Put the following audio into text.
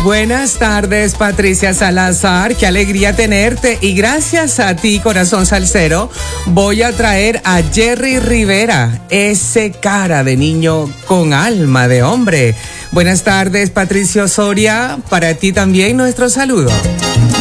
Buenas tardes, Patricia Salazar. Qué alegría tenerte. Y gracias a ti, corazón salsero, voy a traer a Jerry Rivera, ese cara de niño con alma de hombre. Buenas tardes, Patricio Soria. Para ti también nuestro saludo.